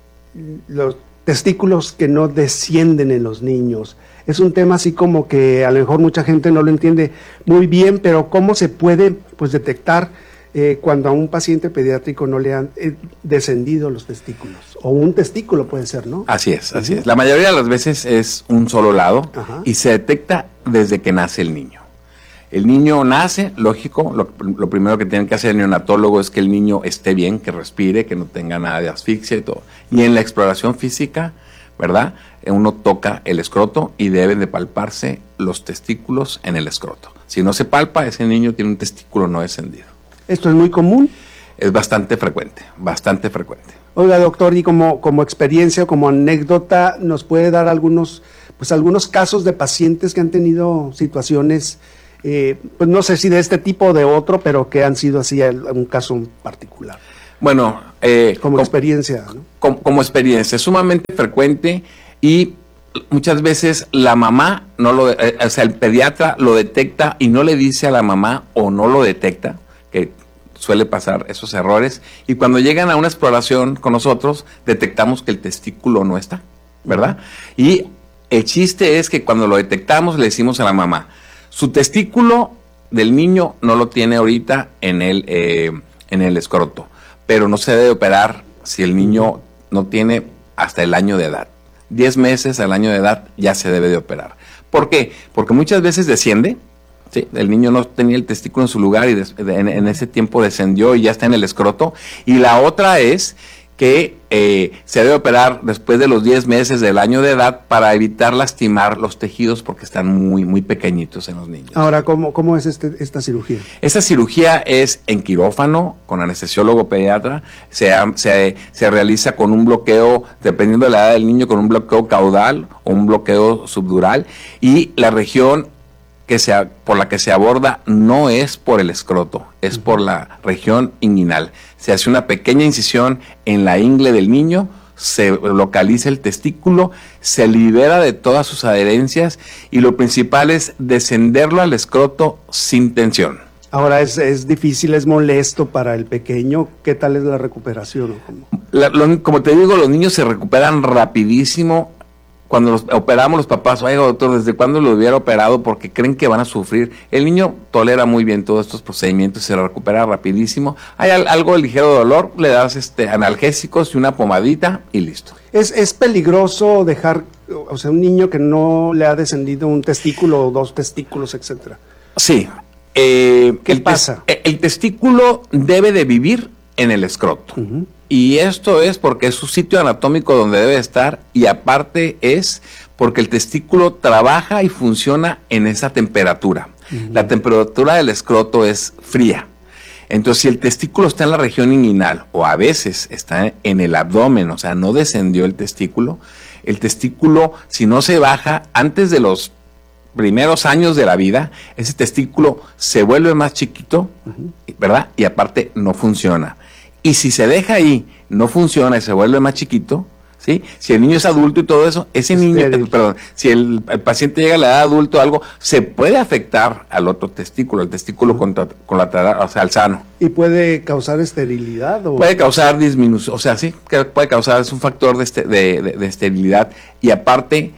los testículos que no descienden en los niños. Es un tema así como que a lo mejor mucha gente no lo entiende muy bien, pero ¿cómo se puede pues detectar eh, cuando a un paciente pediátrico no le han eh, descendido los testículos? O un testículo puede ser, ¿no? Así es, así es. La mayoría de las veces es un solo lado. Ajá. Y se detecta desde que nace el niño. El niño nace, lógico, lo, lo primero que tiene que hacer el neonatólogo es que el niño esté bien, que respire, que no tenga nada de asfixia y todo. Y en la exploración física, ¿verdad? Uno toca el escroto y deben de palparse los testículos en el escroto. Si no se palpa, ese niño tiene un testículo no descendido. ¿Esto es muy común? Es bastante frecuente, bastante frecuente. Oiga, doctor, y como, como experiencia o como anécdota, ¿nos puede dar algunos, pues algunos casos de pacientes que han tenido situaciones, eh, pues no sé si de este tipo o de otro, pero que han sido así un caso particular? Bueno, eh, como, como experiencia, ¿no? Como, como experiencia, es sumamente frecuente y muchas veces la mamá, no lo, eh, o sea, el pediatra lo detecta y no le dice a la mamá o no lo detecta, que suele pasar esos errores, y cuando llegan a una exploración con nosotros, detectamos que el testículo no está, ¿verdad? Y el chiste es que cuando lo detectamos le decimos a la mamá, su testículo del niño no lo tiene ahorita en el, eh, en el escroto, pero no se debe operar si el niño no tiene hasta el año de edad. diez meses al año de edad ya se debe de operar. ¿Por qué? Porque muchas veces desciende, ¿sí? El niño no tenía el testículo en su lugar y des, en, en ese tiempo descendió y ya está en el escroto. Y la otra es que eh, se debe operar después de los diez meses del año de edad para evitar lastimar los tejidos porque están muy, muy pequeñitos en los niños. Ahora, ¿cómo, cómo es este, esta cirugía? Esta cirugía es en quirófano, con anestesiólogo pediatra, se, se, se realiza con un bloqueo, dependiendo de la edad del niño, con un bloqueo caudal o un bloqueo subdural, y la región que se, por la que se aborda no es por el escroto, es uh-huh. por la región inguinal. Se hace una pequeña incisión en la ingle del niño, se localiza el testículo, se libera de todas sus adherencias y lo principal es descenderlo al escroto sin tensión. Ahora, es, es difícil, es molesto para el pequeño. ¿Qué tal es la recuperación? ¿O cómo? La, lo, como te digo, los niños se recuperan rapidísimo. Cuando los operamos los papás, oiga doctor, ¿desde cuándo lo hubiera operado? Porque creen que van a sufrir. El niño tolera muy bien todos estos procedimientos, se recupera rapidísimo. Hay al, algo de ligero dolor, le das este analgésicos y una pomadita y listo. ¿Es, es peligroso dejar, o sea, un niño que no le ha descendido un testículo o dos testículos, etcétera? Sí. Eh, ¿Qué el pasa? Tes, el testículo debe de vivir en el escroto. Uh-huh. Y esto es porque es su sitio anatómico donde debe estar, y aparte es porque el testículo trabaja y funciona en esa temperatura. Uh-huh. La temperatura del escroto es fría. Entonces, si el testículo está en la región inguinal o a veces está en el abdomen, o sea, no descendió el testículo, el testículo, si no se baja antes de los primeros años de la vida, ese testículo se vuelve más chiquito, uh-huh. ¿verdad? Y aparte no funciona. Y si se deja ahí, no funciona y se vuelve más chiquito, ¿sí? Si el niño es adulto y todo eso, ese es niño, eh, perdón, si el, el paciente llega a la edad adulta o algo, se puede afectar al otro testículo, el testículo uh-huh. contra, colateral, o sea, al sano. ¿Y puede causar esterilidad? ¿O? Puede causar disminución, o sea, sí, que puede causar, es un factor de, este, de, de, de esterilidad. Y aparte,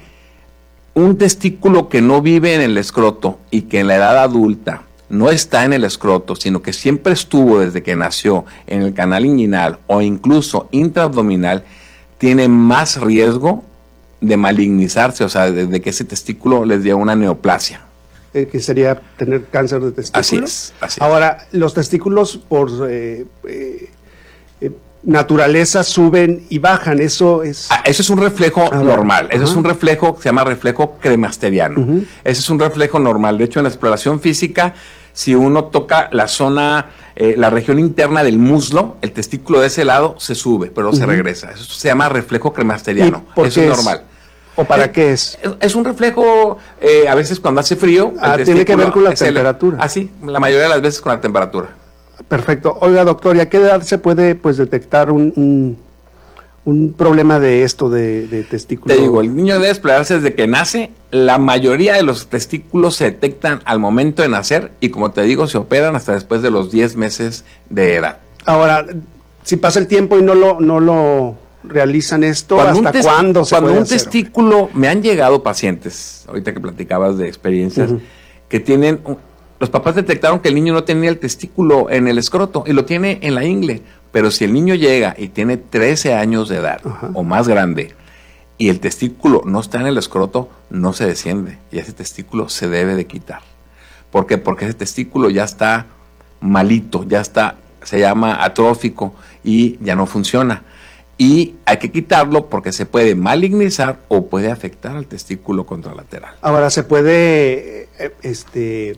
un testículo que no vive en el escroto y que en la edad adulta no está en el escroto, sino que siempre estuvo desde que nació en el canal inguinal o incluso intraabdominal, tiene más riesgo de malignizarse, o sea, de, de que ese testículo les dé una neoplasia. Eh, que sería tener cáncer de testículo. Así es. Así Ahora, es. Los testículos por eh, eh, eh, naturaleza suben y bajan, eso es... Ah, eso es un reflejo ah, normal, eso uh-huh. es un reflejo que se llama reflejo cremasteriano. Uh-huh. Ese es un reflejo normal. De hecho, en la exploración física, si uno toca la zona, eh, la región interna del muslo, el testículo de ese lado se sube, pero uh-huh. se regresa. Eso se llama reflejo cremasteriano. Eso es normal. ¿O para eh, qué es? Es, es un reflejo, eh, a veces cuando hace frío... Ah, tiene que ver con la temperatura. Ah, sí, la mayoría de las veces con la temperatura. Perfecto. Oiga, doctor, ¿y a qué edad se puede pues detectar un, un, un problema de esto de, de testículo? Te digo, el niño debe explorarse desde que nace. La mayoría de los testículos se detectan al momento de nacer y, como te digo, se operan hasta después de los diez meses de edad. Ahora, si pasa el tiempo y no lo no lo realizan esto, cuando ¿hasta cuándo se Cuando puede un hacer? testículo, me han llegado pacientes, ahorita que platicabas de experiencias, uh-huh. que tienen, los papás detectaron que el niño no tenía el testículo en el escroto y lo tiene en la ingle, pero si el niño llega y tiene trece años de edad uh-huh. o más grande y el testículo no está en el escroto, no se desciende y ese testículo se debe de quitar. ¿Por qué? Porque ese testículo ya está malito, ya está, se llama atrófico y ya no funciona. Y hay que quitarlo porque se puede malignizar o puede afectar al testículo contralateral. Ahora, ¿se puede este,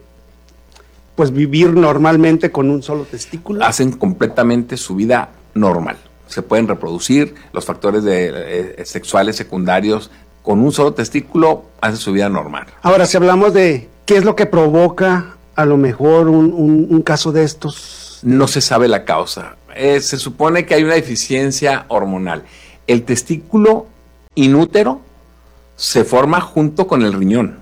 pues vivir normalmente con un solo testículo? Hacen completamente su vida normal. Se pueden reproducir, los factores de, eh, sexuales secundarios con un solo testículo hacen su vida normal. Ahora, si hablamos de qué es lo que provoca a lo mejor un, un, un caso de estos. No se sabe la causa. Eh, se supone que hay una deficiencia hormonal. El testículo inútero se forma junto con el riñón.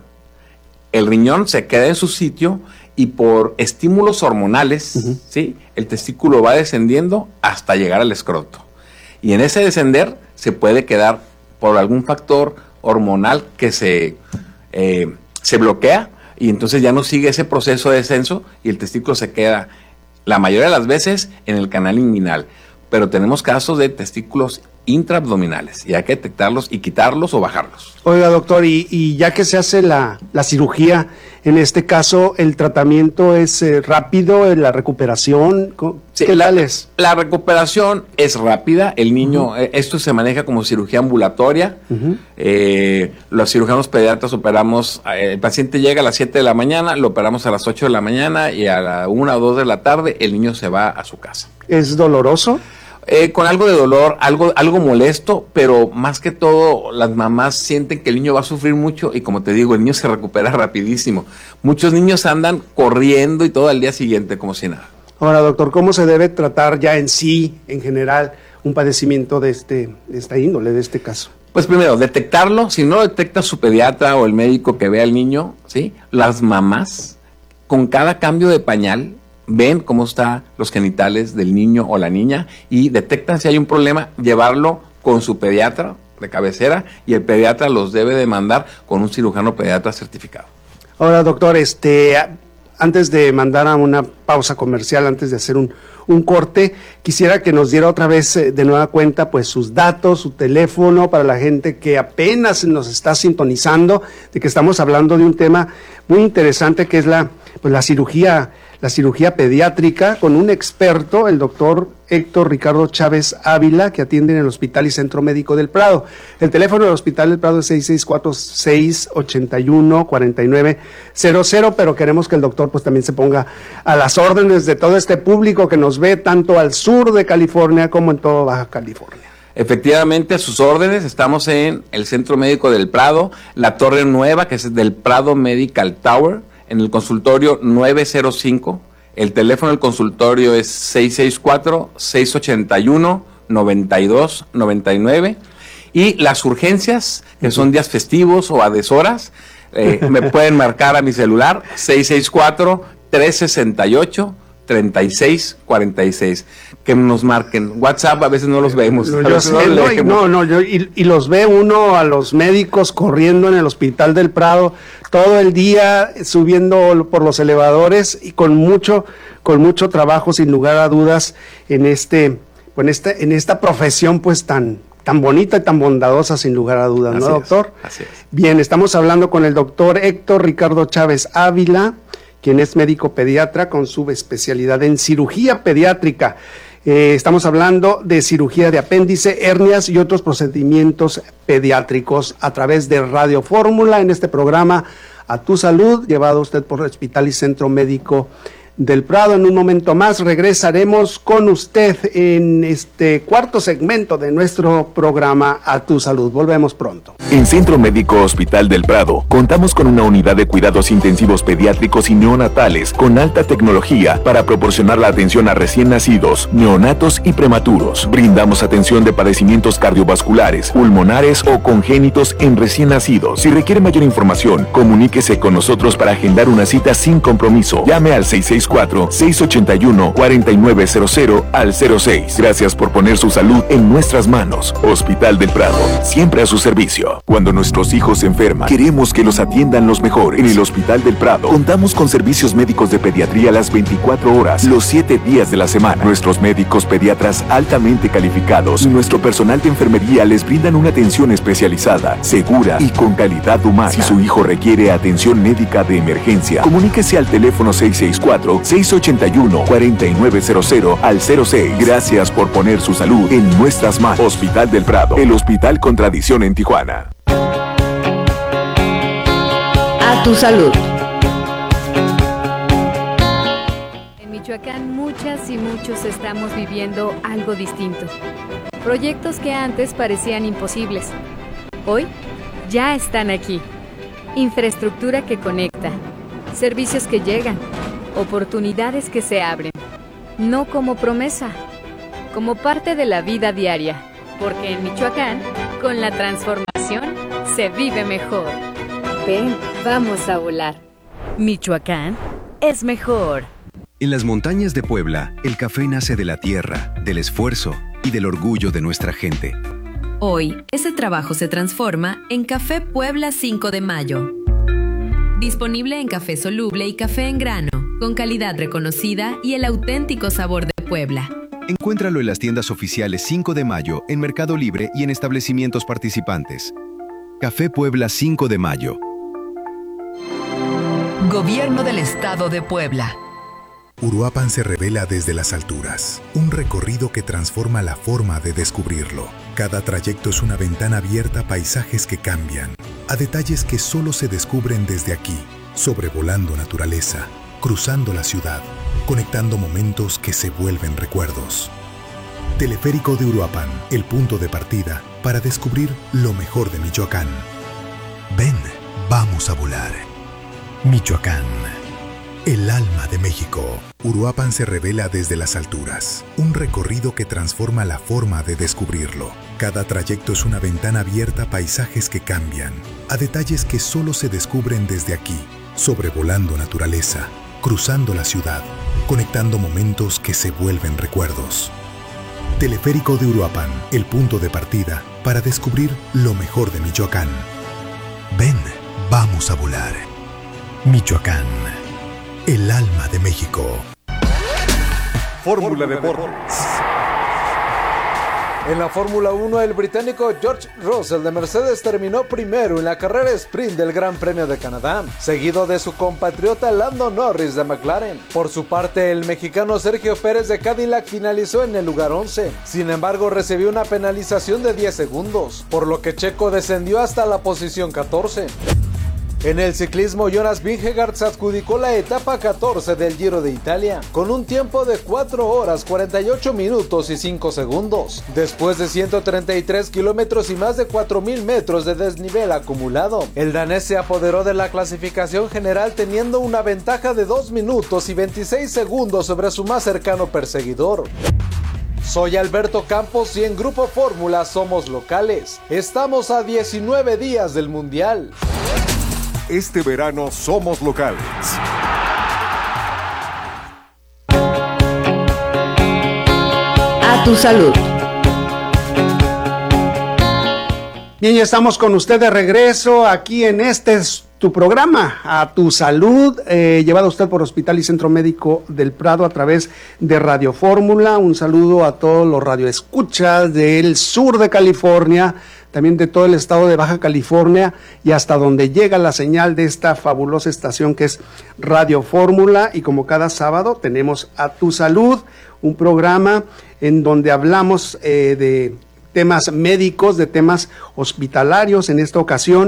El riñón se queda en su sitio y por estímulos hormonales, uh-huh. ¿sí? el testículo va descendiendo hasta llegar al escroto. Y en ese descender se puede quedar por algún factor hormonal que se, eh, se bloquea y entonces ya no sigue ese proceso de descenso y el testículo se queda la mayoría de las veces en el canal inguinal, pero tenemos casos de testículos intraabdominales y hay que detectarlos y quitarlos o bajarlos. Oiga, doctor, y, y ya que se hace la, la cirugía, en este caso, ¿el tratamiento es eh, rápido, la recuperación? Sí, ¿Qué la, tal es? La recuperación es rápida, el niño, uh-huh. eh, esto se maneja como cirugía ambulatoria, uh-huh. eh, los cirujanos pediatras operamos, eh, el paciente llega a las siete de la mañana, lo operamos a las ocho de la mañana y a la una o dos de la tarde el niño se va a su casa. ¿Es doloroso? Eh, con algo de dolor, algo, algo molesto, pero más que todo las mamás sienten que el niño va a sufrir mucho y como te digo, el niño se recupera rapidísimo. Muchos niños andan corriendo y todo al día siguiente como si nada. Ahora, doctor, ¿cómo se debe tratar ya en sí, en general, un padecimiento de, este, de esta índole, de este caso? Pues primero, detectarlo. Si no lo detecta su pediatra o el médico que ve al niño, ¿sí? Las mamás, con cada cambio de pañal, ven cómo están los genitales del niño o la niña y detectan si hay un problema, llevarlo con su pediatra de cabecera y el pediatra los debe de mandar con un cirujano pediatra certificado. Ahora, doctor, este, antes de mandar a una pausa comercial, antes de hacer un, un corte, quisiera que nos diera otra vez eh, de nueva cuenta pues sus datos, su teléfono, para la gente que apenas nos está sintonizando, de que estamos hablando de un tema muy interesante que es la, pues, la cirugía la cirugía pediátrica con un experto, el doctor Héctor Ricardo Chávez Ávila, que atiende en el Hospital y Centro Médico del Prado. El teléfono del Hospital del Prado es seis seis cuatro, seis ocho uno, cuatro nueve cero cero, pero queremos que el doctor pues también se ponga a las órdenes de todo este público que nos ve tanto al sur de California como en toda Baja California. Efectivamente, a sus órdenes, estamos en el Centro Médico del Prado, la Torre Nueva, que es del Prado Medical Tower, en el consultorio nueve cero cinco, el teléfono del consultorio es seis seis cuatro, seis ocho uno, nueve dos nueve nueve y las urgencias, que son días festivos o a deshoras, eh, me pueden marcar a mi celular seis seis cuatro, tres seis ocho, treinta y seis cuarenta y seis, que nos marquen. WhatsApp a veces no los vemos. No, yo sé, no, y, no, no, yo, y, y los ve uno a los médicos corriendo en el Hospital del Prado todo el día, subiendo por los elevadores y con mucho, con mucho trabajo, sin lugar a dudas, en este, en este, en esta profesión pues tan, tan bonita y tan bondadosa, sin lugar a dudas, ¿no, así doctor? Es, así es. Bien, estamos hablando con el doctor Héctor Ricardo Chávez Ávila, quien es médico pediatra con subespecialidad en cirugía pediátrica. Eh, estamos hablando de cirugía de apéndice, hernias y otros procedimientos pediátricos a través de Radio Fórmula en este programa A Tu Salud, llevado a usted por el Hospital y Centro Médico del Prado. En un momento más regresaremos con usted en este cuarto segmento de nuestro programa A Tu Salud. Volvemos pronto. En Centro Médico Hospital del Prado contamos con una unidad de cuidados intensivos pediátricos y neonatales con alta tecnología para proporcionar la atención a recién nacidos, neonatos y prematuros. Brindamos atención de padecimientos cardiovasculares, pulmonares o congénitos en recién nacidos. Si requiere mayor información, comuníquese con nosotros para agendar una cita sin compromiso. Llame al seis seis cuatro, seis ocho uno, cuatro nueve cero cero al cero seis. Gracias por poner su salud en nuestras manos. Hospital del Prado, siempre a su servicio. Cuando nuestros hijos se enferman, queremos que los atiendan los mejores. En el Hospital del Prado contamos con servicios médicos de pediatría las veinticuatro horas, los siete días de la semana. Nuestros médicos pediatras altamente calificados y nuestro personal de enfermería les brindan una atención especializada, segura y con calidad humana. Si su hijo requiere atención médica de emergencia, comuníquese al teléfono seis seis cuatro, seis ocho uno, cuatro nueve cero cero al cero seis. Gracias por poner su salud en nuestras manos. Hospital del Prado, el hospital con tradición en Tijuana. A tu salud. En Michoacán muchas y muchos estamos viviendo algo distinto. Proyectos que antes parecían imposibles, hoy ya están aquí. Infraestructura que conecta, servicios que llegan, oportunidades que se abren. No como promesa, como parte de la vida diaria, porque en Michoacán, con la transformación, se vive mejor. Ven, vamos a volar. Michoacán es mejor. En las montañas de Puebla, el café nace de la tierra, del esfuerzo y del orgullo de nuestra gente. Hoy, ese trabajo se transforma en Café Puebla cinco de mayo. Disponible en café soluble y café en grano, con calidad reconocida y el auténtico sabor de Puebla. Encuéntralo en las tiendas oficiales cinco de mayo, en Mercado Libre y en establecimientos participantes. Café Puebla cinco de mayo. Gobierno del Estado de Puebla. Uruapan se revela desde las alturas, un recorrido que transforma la forma de descubrirlo. Cada trayecto es una ventana abierta a paisajes que cambian, a detalles que solo se descubren desde aquí, sobrevolando naturaleza, cruzando la ciudad, conectando momentos que se vuelven recuerdos. Teleférico de Uruapan, el punto de partida para descubrir lo mejor de Michoacán. Ven, vamos a volar. Michoacán, el alma de México. Uruapan se revela desde las alturas, un recorrido que transforma la forma de descubrirlo. Cada trayecto es una ventana abierta a paisajes que cambian, a detalles que solo se descubren desde aquí, sobrevolando naturaleza, cruzando la ciudad, conectando momentos que se vuelven recuerdos. Teleférico de Uruapan, el punto de partida para descubrir lo mejor de Michoacán. Ven, vamos a volar. Michoacán, el alma de México. Fórmula Deportes. En la Fórmula uno, el británico George Russell de Mercedes terminó primero en la carrera sprint del Gran Premio de Canadá, seguido de su compatriota Lando Norris de McLaren. Por su parte, el mexicano Sergio Pérez de Cadillac finalizó en el lugar once. Sin embargo, recibió una penalización de diez segundos, por lo que Checo descendió hasta la posición catorce. En el ciclismo, Jonas Vingegaard se adjudicó la etapa catorce del Giro de Italia, con un tiempo de cuatro horas, cuarenta y ocho minutos y cinco segundos, después de ciento treinta y tres kilómetros y más de cuatro mil metros de desnivel acumulado. El danés se apoderó de la clasificación general teniendo una ventaja de dos minutos y veintiséis segundos sobre su más cercano perseguidor. Soy Alberto Campos y en Grupo Fórmula somos locales. Estamos a diecinueve días del Mundial. Este verano somos locales. A tu salud. Bien, ya estamos con usted de regreso aquí en este tu programa, A Tu Salud, eh, llevado a usted por Hospital y Centro Médico del Prado a través de Radio Fórmula. Un saludo a todos los radioescuchas del sur de California, también de todo el estado de Baja California y hasta donde llega la señal de esta fabulosa estación que es Radio Fórmula. Y como cada sábado tenemos A Tu Salud, un programa en donde hablamos eh, de temas médicos, de temas hospitalarios. En esta ocasión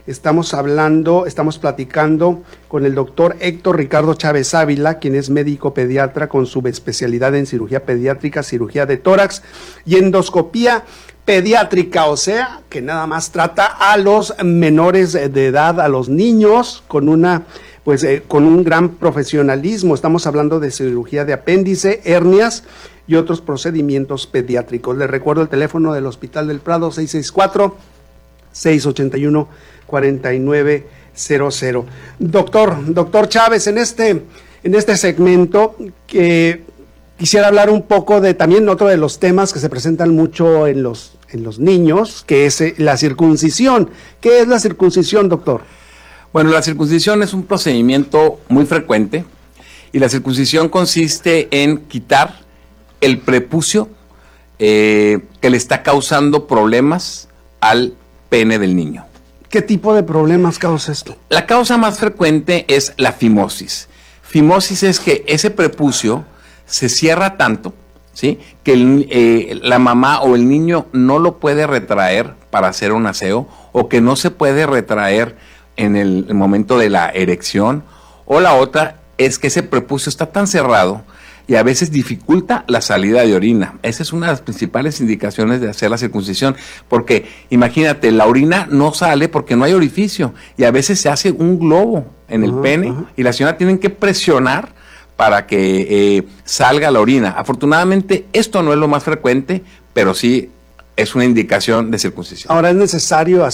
Estamos hablando, estamos platicando con el doctor Héctor Ricardo Chávez Ávila, quien es médico pediatra con subespecialidad en cirugía pediátrica, cirugía de tórax y endoscopía pediátrica, o sea, que nada más trata a los menores de edad, a los niños, con una, pues, eh, con un gran profesionalismo. Estamos hablando de cirugía de apéndice, hernias y otros procedimientos pediátricos. Les recuerdo el teléfono del Hospital del Prado, seis seis cuatro, seis ocho uno, cuatro nueve cero cero. Doctor, doctor Chávez, en este, en este segmento que quisiera hablar un poco de también otro de los temas que se presentan mucho en los, en los niños, que es eh, la circuncisión. ¿Qué es la circuncisión, doctor? Bueno, la circuncisión es un procedimiento muy frecuente y la circuncisión consiste en quitar el prepucio eh, que le está causando problemas al pene del niño. ¿Qué tipo de problemas causa esto? La causa más frecuente es la fimosis. Fimosis es que ese prepucio se cierra tanto, ¿sí?, que el, eh, la mamá o el niño no lo puede retraer para hacer un aseo, o que no se puede retraer en el, el momento de la erección, o la otra es que ese prepucio está tan cerrado y a veces dificulta la salida de orina. Esa es una de las principales indicaciones de hacer la circuncisión, porque imagínate, la orina no sale porque no hay orificio, y a veces se hace un globo en el uh-huh, pene, uh-huh. y la señora tiene que presionar para que eh, salga la orina. Afortunadamente, esto no es lo más frecuente, pero sí es una indicación de circuncisión. Ahora, ¿es necesario